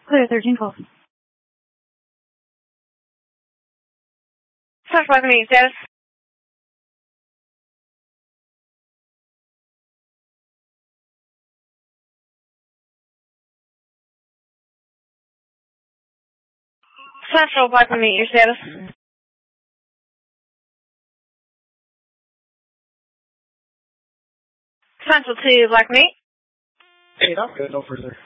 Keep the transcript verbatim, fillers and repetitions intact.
Clear thirteen twelve. Central Black and Meat status. Central Black and Meat, your status. Central to Black Meat. Eight, I'm good, no further.